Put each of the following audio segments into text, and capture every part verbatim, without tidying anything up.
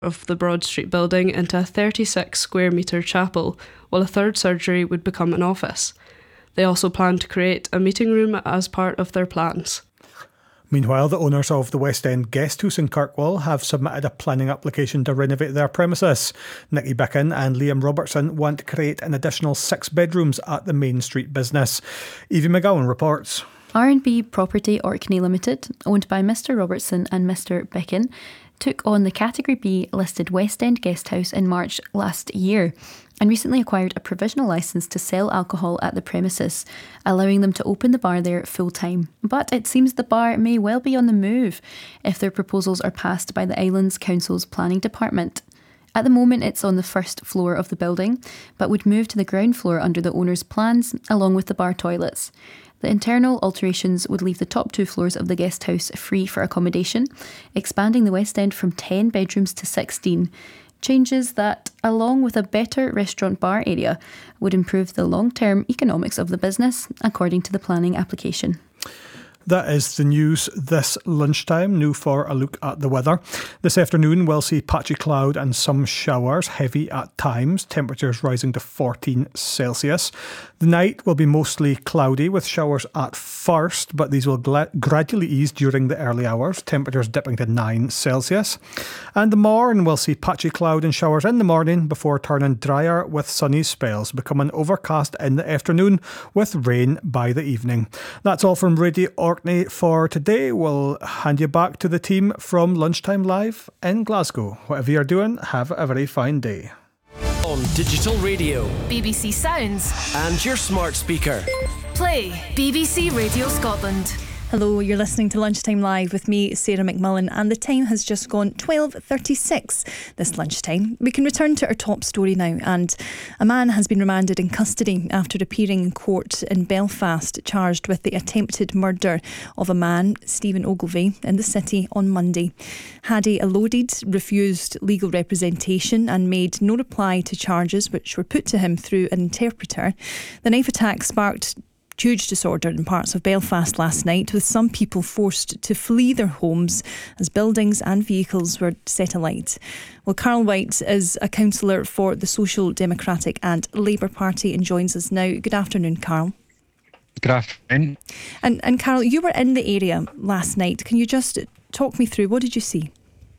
of the Broad Street building into a thirty-six square metre chapel, while a third surgery would become an office. They also plan to create a meeting room as part of their plans. Meanwhile, the owners of the West End Guest House in Kirkwall have submitted a planning application to renovate their premises. Nicky Bicken and Liam Robertson want to create an additional six bedrooms at the Main Street business. Evie McGowan reports. R and B Property Orkney Limited, owned by Mister Robertson and Mister Bicken, took on the Category B listed West End Guesthouse in March last year and recently acquired a provisional licence to sell alcohol at the premises, allowing them to open the bar there full-time. But it seems the bar may well be on the move if their proposals are passed by the Islands Council's planning department. At the moment it's on the first floor of the building, but would move to the ground floor under the owner's plans, along with the bar toilets. The internal alterations would leave the top two floors of the guest house free for accommodation, expanding the West End from ten bedrooms to sixteen. Changes that, along with a better restaurant bar area, would improve the long-term economics of the business, according to the planning application. That is the news this lunchtime. Now for a look at the weather. This afternoon we'll see patchy cloud and some showers, heavy at times, temperatures rising to fourteen Celsius. The night will be mostly cloudy with showers at first, but these will gla- gradually ease during the early hours, temperatures dipping to nine Celsius. And the morn we'll see patchy cloud and showers in the morning before turning drier with sunny spells, becoming overcast in the afternoon with rain by the evening. That's all from Radio Orkney for today. We'll hand you back to the team from Lunchtime Live in Glasgow. Whatever you're doing, have a very fine day. On digital radio, B B C Sounds, and your smart speaker. Play B B C Radio Scotland. Hello, you're listening to Lunchtime Live with me, Sarah McMullen, and the time has just gone twelve thirty-six this lunchtime. We can return to our top story now, and a man has been remanded in custody after appearing in court in Belfast, charged with the attempted murder of a man, Stephen Ogilvie, in the city on Monday. Hadi Elodid refused legal representation and made no reply to charges which were put to him through an interpreter. The knife attack sparked huge disorder in parts of Belfast last night, with some people forced to flee their homes as buildings and vehicles were set alight. Well, Carl White is a councillor for the Social Democratic and Labour Party and joins us now. Good afternoon, Carl. Good afternoon. And, and Carl, you were in the area last night. Can you just talk me through, what did you see?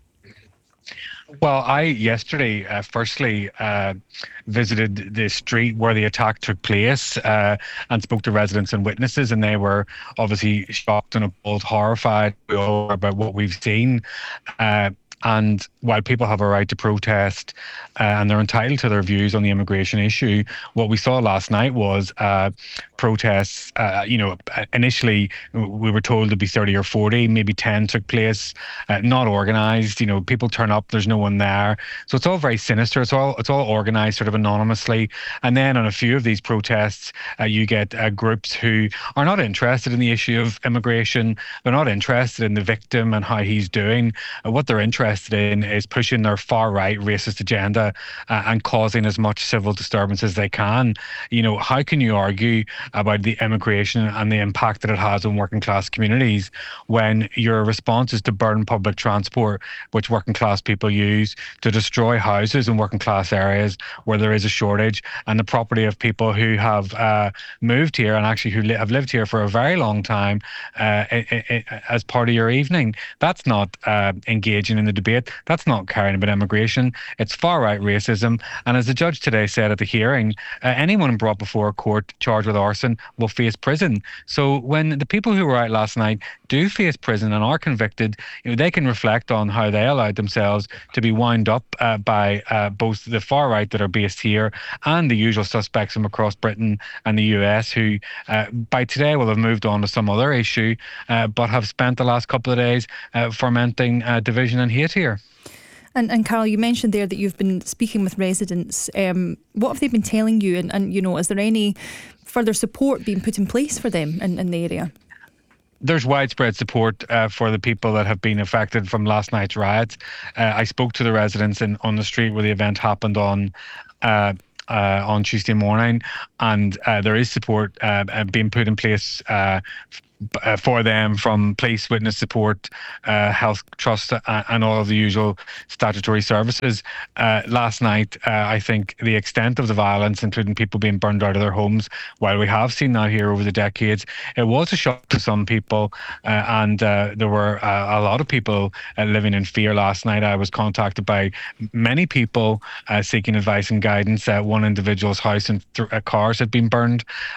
Well, I yesterday, uh, firstly, uh, visited the street where the attack took place uh, and spoke to residents and witnesses, and they were obviously shocked and appalled, horrified about what we've seen. Uh, And while people have a right to protest uh, and they're entitled to their views on the immigration issue, what we saw last night was uh, protests. Uh, you know, initially we were told to be thirty or forty, maybe ten took place, uh, not organised. You know, people turn up, there's no one there. So it's all very sinister. It's all it's all organised sort of anonymously. And then on a few of these protests, uh, you get uh, groups who are not interested in the issue of immigration. They're not interested in the victim and how he's doing. Uh, what they're interested in is pushing their far-right racist agenda uh, and causing as much civil disturbance as they can. You know, how can you argue about the immigration and the impact that it has on working-class communities when your response is to burn public transport, which working-class people use, to destroy houses in working-class areas where there is a shortage, and the property of people who have uh, moved here and actually who li- have lived here for a very long time uh, it, it, as part of your evening? That's not uh, engaging in the debate. That's not caring about immigration. It's far-right racism. And as the judge today said at the hearing, uh, anyone brought before a court charged with arson will face prison. So when the people who were out last night do face prison and are convicted, you know, they can reflect on how they allowed themselves to be wound up uh, by uh, both the far-right that are based here and the usual suspects from across Britain and the U S who uh, by today will have moved on to some other issue, uh, but have spent the last couple of days uh, fermenting uh, division and hate here. And, and Carl, you mentioned there that you've been speaking with residents. Um, what have they been telling you? And, and, you know, is there any further support being put in place for them in, in the area? There's widespread support uh, for the people that have been affected from last night's riots. Uh, I spoke to the residents in, on the street where the event happened on uh, uh, on Tuesday morning, and uh, there is support uh, being put in place uh, uh, for them from police, witness support, uh, health trust, uh, and all of the usual statutory services. Uh, last night, uh, I think the extent of the violence, including people being burned out of their homes, while we have seen that here over the decades, it was a shock to some people, uh, and uh, there were uh, a lot of people uh, living in fear last night. I was contacted by many people uh, seeking advice and guidance. Uh, one individual's house and th- uh, cars had been burned,